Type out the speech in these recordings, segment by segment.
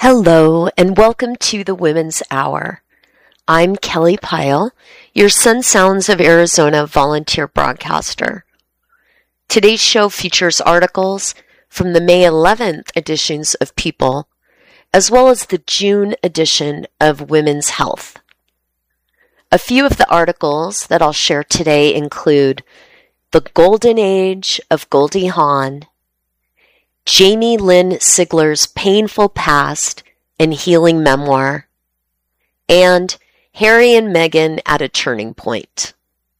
Hello, and welcome to the Women's Hour. I'm Kelly Pyle, your Sun Sounds of Arizona volunteer broadcaster. Today's show features articles from the May 11th editions of People, as well as the June edition of Women's Health. A few of the articles that I'll share today include The Golden Age of Goldie Hawn, Jamie Lynn Sigler's Painful Past and Healing Memoir, and Harry and Meghan at a Turning Point.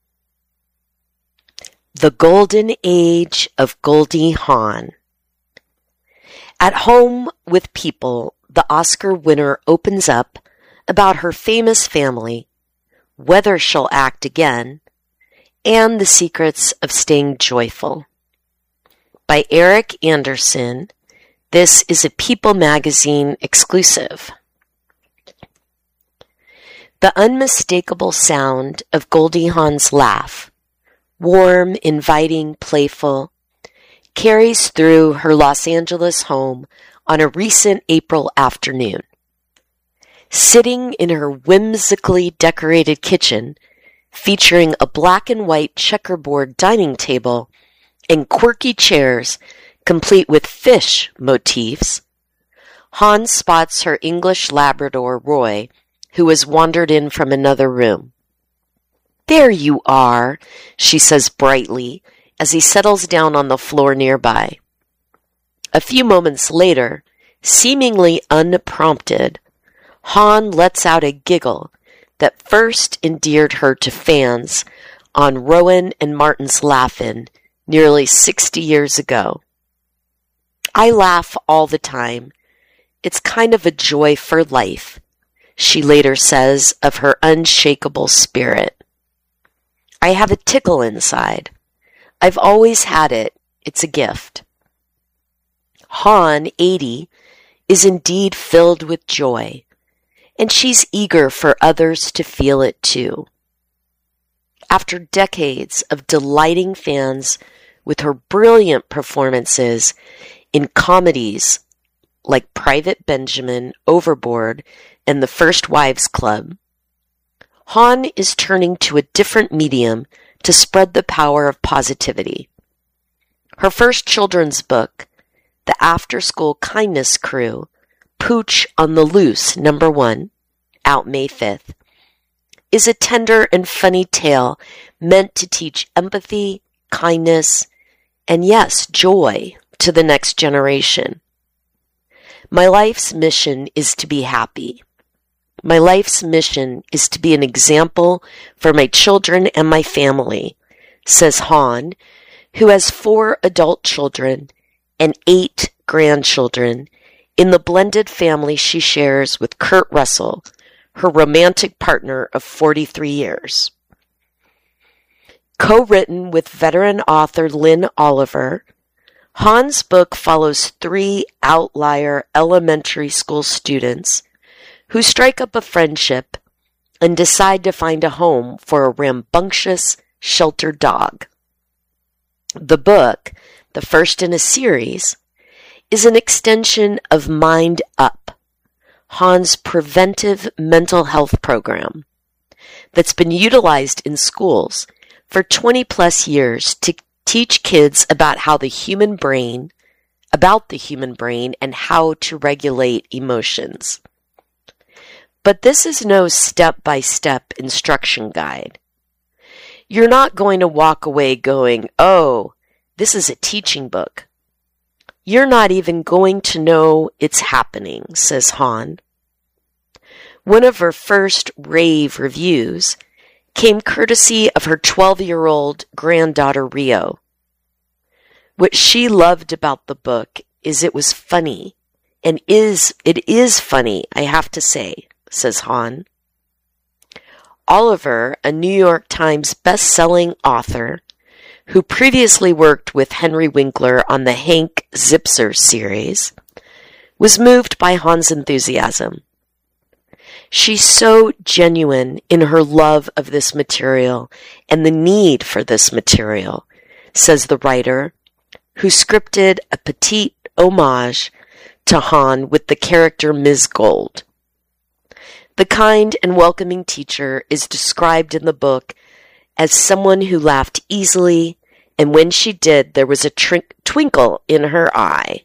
The Golden Age of Goldie Hawn. At Home with People, the Oscar winner opens up about her famous family, whether she'll act again, and the secrets of staying joyful. By Eric Anderson, this is a People magazine exclusive. The unmistakable sound of Goldie Hawn's laugh, warm, inviting, playful, carries through her Los Angeles home on a recent April afternoon. Sitting in her whimsically decorated kitchen, featuring a black and white checkerboard dining table and quirky chairs complete with fish motifs, Hawn spots her English Labrador, Roy, who has wandered in from another room. "There you are," she says brightly as he settles down on the floor nearby. A few moments later, seemingly unprompted, Hawn lets out a giggle that first endeared her to fans on Rowan and Martin's Laugh-In nearly 60 years ago. "I laugh all the time. It's kind of a joy for life," she later says of her unshakable spirit. "I have a tickle inside. I've always had it. It's a gift." Hawn, 80, is indeed filled with joy, and she's eager for others to feel it too. After decades of delighting fans with her brilliant performances in comedies like Private Benjamin, Overboard, and The First Wives Club, Hawn is turning to a different medium to spread the power of positivity. Her first children's book, The After-School Kindness Crew, Pooch on the Loose, #1, out May 5th, is a tender and funny tale meant to teach empathy, kindness, and yes, joy to the next generation. "My life's mission is to be happy. My life's mission is to be an example for my children and my family," says Hawn, who has 4 adult children and 8 grandchildren in the blended family she shares with Kurt Russell, her romantic partner of 43 years. Co-written with veteran author Lynn Oliver, Hawn's book follows 3 outlier elementary school students who strike up a friendship and decide to find a home for a rambunctious, sheltered dog. The book, the first in a series, is an extension of Mind Up, Hawn's preventive mental health program that's been utilized in schools for 20-plus years to teach kids about the human brain and how to regulate emotions. But this is no step-by-step instruction guide. You're not going to walk away going, "Oh, this is a teaching book." You're not even going to know it's happening, says Hawn. One of her first rave reviews came courtesy of her 12-year-old granddaughter Rio. What she loved about the book is it was funny, and it is funny, I have to say, says Hawn. Oliver, a New York Times best-selling author who previously worked with Henry Winkler on the Hank Zipzer series, was moved by Hawn's enthusiasm. She's so genuine in her love of this material and the need for this material, says the writer, who scripted a petite homage to Han with the character Ms. Gold. The kind and welcoming teacher is described in the book as someone who laughed easily, and when she did, there was a twinkle in her eye.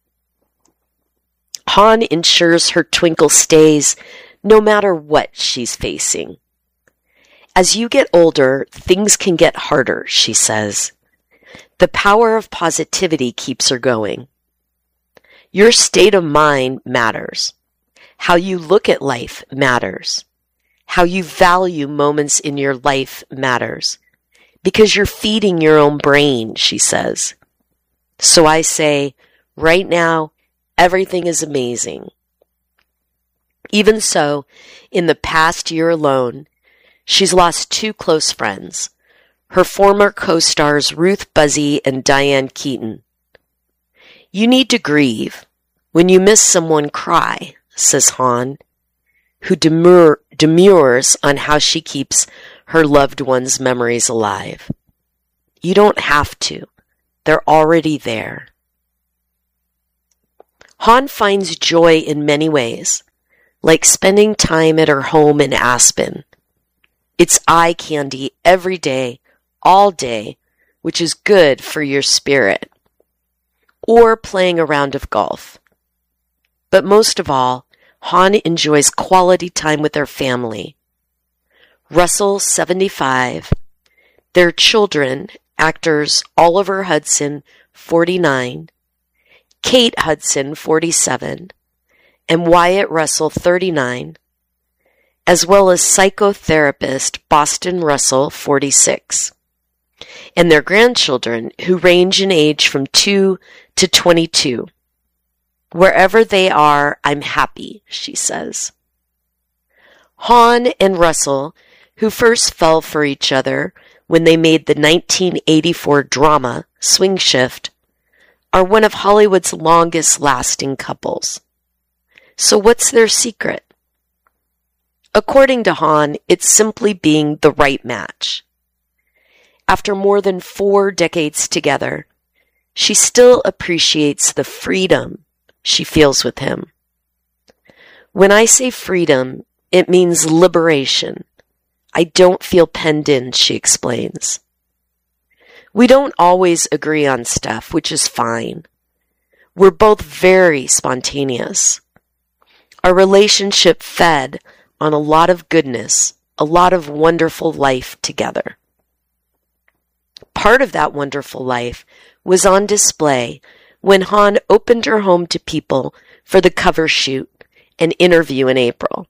Han ensures her twinkle stays no matter what she's facing. As you get older, things can get harder, she says. The power of positivity keeps her going. Your state of mind matters. How you look at life matters. How you value moments in your life matters. Because you're feeding your own brain, she says. So I say, right now, everything is amazing. Even so, in the past year alone, she's lost 2 close friends, her former co-stars Ruth Buzzy and Diane Keaton. You need to grieve. When you miss someone, cry, says Han, who demurs on how she keeps her loved one's memories alive. You don't have to. They're already there. Han finds joy in many ways, like spending time at her home in Aspen. It's eye candy every day, all day, which is good for your spirit. Or playing a round of golf. But most of all, Han enjoys quality time with her family. Russell, 75, their children, actors Oliver Hudson, 49, Kate Hudson, 47, and Wyatt Russell, 39, as well as psychotherapist Boston Russell, 46, and their grandchildren, who range in age from 2 to 22. Wherever they are, I'm happy, she says. Han and Russell, who first fell for each other when they made the 1984 drama Swing Shift, are one of Hollywood's longest-lasting couples. So what's their secret? According to Han, it's simply being the right match. After more than 4 decades together, she still appreciates the freedom she feels with him. When I say freedom, it means liberation. I don't feel penned in, she explains. We don't always agree on stuff, which is fine. We're both very spontaneous. Our relationship fed on a lot of goodness, a lot of wonderful life together. Part of that wonderful life was on display when Han opened her home to people for the cover shoot and interview in April.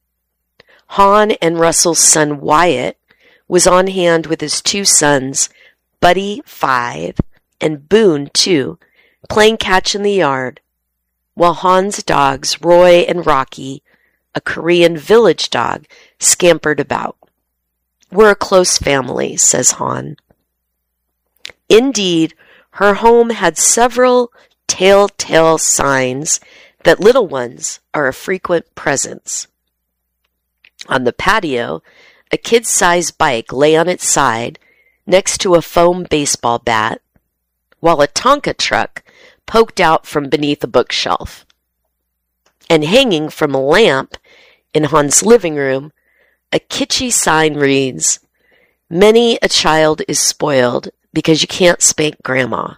Han and Russell's son Wyatt was on hand with his 2 sons, Buddy, 5, and Boone, 2, playing catch in the yard, while Han's dogs, Roy and Rocky, a Korean village dog, scampered about. We're a close family, says Han. Indeed, her home had several telltale signs that little ones are a frequent presence. On the patio, a kid-sized bike lay on its side next to a foam baseball bat, while a Tonka truck poked out from beneath a bookshelf. And hanging from a lamp in Han's living room, a kitschy sign reads, "Many a child is spoiled because you can't spank grandma."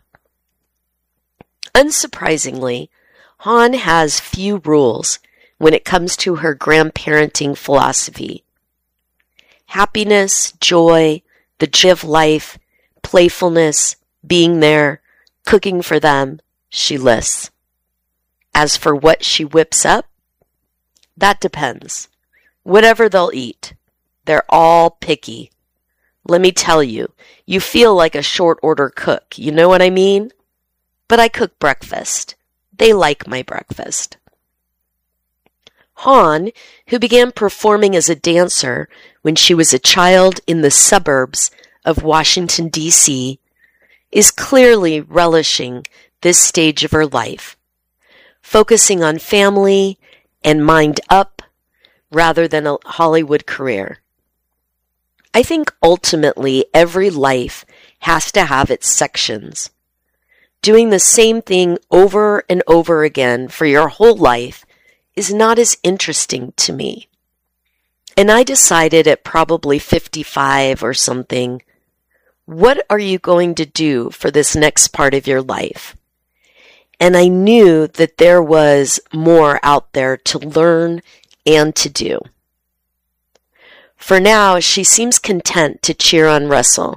Unsurprisingly, Han has few rules when it comes to her grandparenting philosophy. Happiness, joy, the joy of life, playfulness, being there, cooking for them, she lists. As for what she whips up, that depends. Whatever they'll eat. They're all picky. Let me tell you, you feel like a short-order cook, you know what I mean? But I cook breakfast. They like my breakfast. Han, who began performing as a dancer when she was a child in the suburbs of Washington, D.C., is clearly relishing this stage of her life, focusing on family and mind up rather than a Hollywood career. I think ultimately every life has to have its sections. Doing the same thing over and over again for your whole life is not as interesting to me. And I decided at probably 55 or something, what are you going to do for this next part of your life? And I knew that there was more out there to learn and to do. For now, she seems content to cheer on Russell.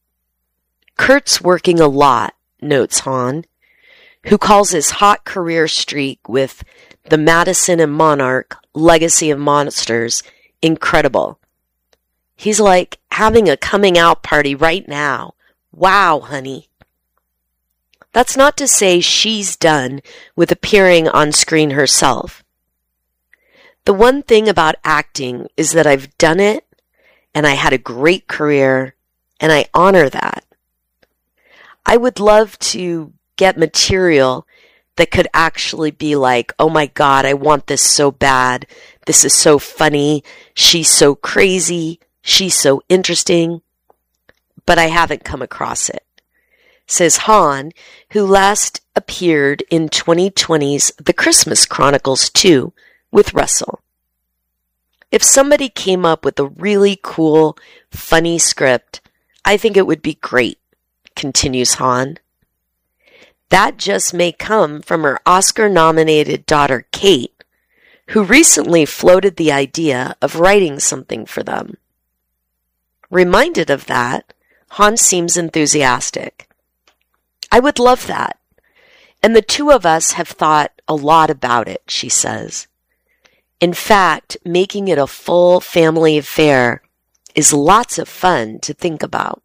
Kurt's working a lot, notes Hahn, who calls his hot career streak with the Madison and Monarch Legacy of Monsters incredible. He's like having a coming out party right now. Wow, honey. That's not to say she's done with appearing on screen herself. The one thing about acting is that I've done it, and I had a great career, and I honor that. I would love to get material that could actually be like, oh my God, I want this so bad. This is so funny. She's so crazy. She's so interesting. But I haven't come across it, says Hahn, who last appeared in 2020's The Christmas Chronicles 2 with Russell. If somebody came up with a really cool, funny script, I think it would be great, continues Hahn. That just may come from her Oscar-nominated daughter, Kate, who recently floated the idea of writing something for them. Reminded of that, Hahn seems enthusiastic. I would love that. And the two of us have thought a lot about it, she says. In fact, making it a full family affair is lots of fun to think about.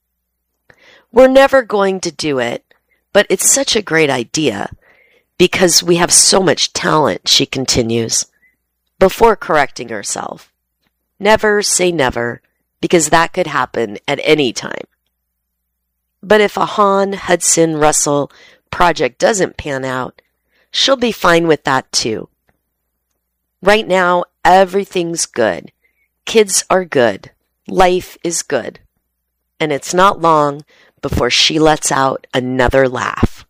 We're never going to do it, but it's such a great idea because we have so much talent, she continues, before correcting herself. Never say never, because that could happen at any time. But if a Hahn, Hudson, Russell project doesn't pan out, she'll be fine with that too. Right now, everything's good. Kids are good. Life is good. And it's not long before she lets out another laugh.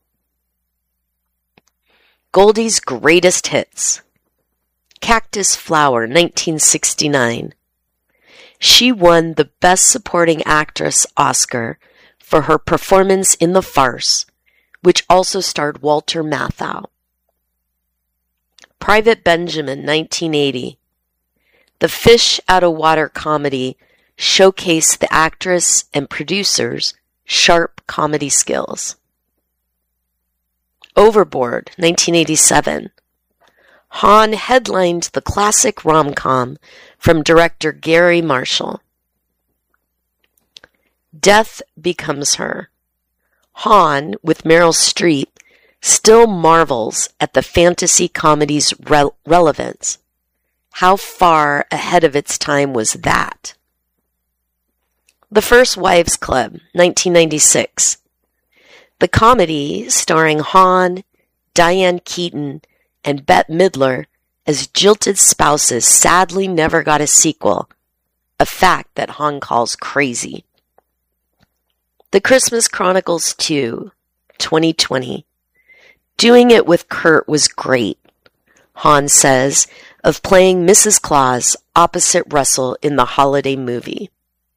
Goldie's greatest hits. Cactus Flower, 1969. She won the Best Supporting Actress Oscar for her performance in the farce, which also starred Walter Matthau. Private Benjamin, 1980. The Fish Out of Water comedy showcased the actress and producer's sharp comedy skills. Overboard, 1987. Hahn headlined the classic rom-com from director Gary Marshall. Death Becomes Her. Hahn, with Meryl Streep, still marvels at the fantasy comedy's relevance. How far ahead of its time was that? The First Wives Club, 1996. The comedy, starring Hahn, Diane Keaton, and Bette Midler as jilted spouses, sadly never got a sequel, a fact that Hahn calls crazy. The Christmas Chronicles 2, 2020. Doing it with Kurt was great, Hahn says, of playing Mrs. Claus opposite Russell in the holiday movie.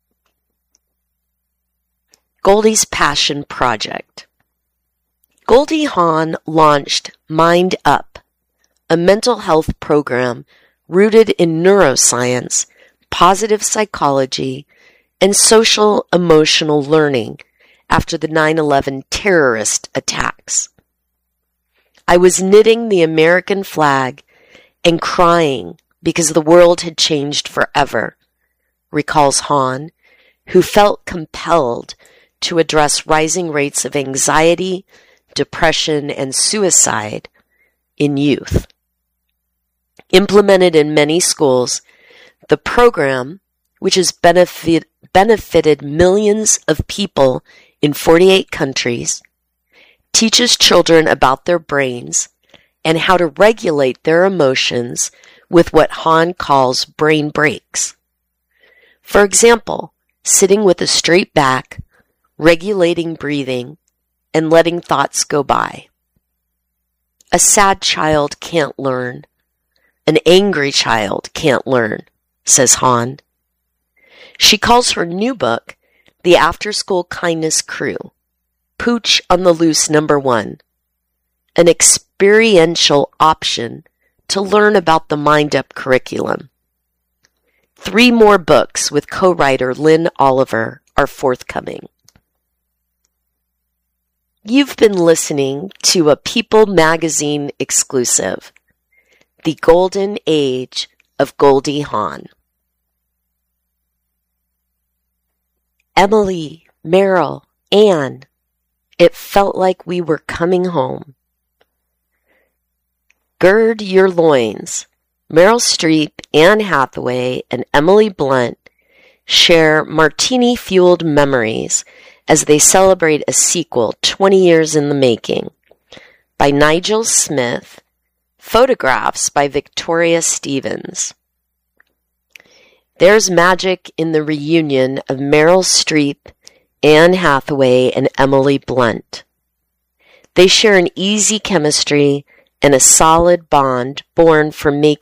Goldie's Passion Project. Goldie Hawn launched Mind Up, a mental health program rooted in neuroscience, positive psychology, and social emotional learning after the 9/11 terrorist attacks. I was knitting the American flag and crying because the world had changed forever, recalls Hahn, who felt compelled to address rising rates of anxiety, depression, and suicide in youth. Implemented in many schools, the program, which has benefited millions of people in 48 countries, teaches children about their brains and how to regulate their emotions with what Hahn calls brain breaks. For example, sitting with a straight back, regulating breathing, and letting thoughts go by. A sad child can't learn. An angry child can't learn, says Han. She calls her new book The After-School Kindness Crew, Pooch on the Loose #1, an experiential option to learn about the Mind Up curriculum. 3 more books with co-writer Lynn Oliver are forthcoming. You've been listening to a People Magazine exclusive, The Golden Age of Goldie Hawn. Emily, Meryl, Anne, it felt like we were coming home. Gird your loins. Meryl Streep, Anne Hathaway, and Emily Blunt share martini-fueled memories as they celebrate a sequel 20 years in the making. By Nigel Smith, photographs by Victoria Stevens. There's magic in the reunion of Meryl Streep, Anne Hathaway, and Emily Blunt. They share an easy chemistry and a solid bond born from making